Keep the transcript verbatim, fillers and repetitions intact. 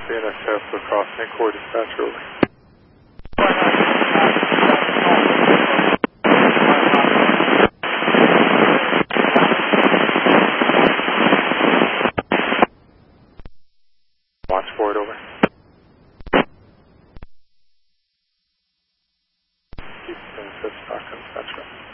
C N S F for crossing core dispatch over. Watch for it over. Keep C N S F stock on dispatch.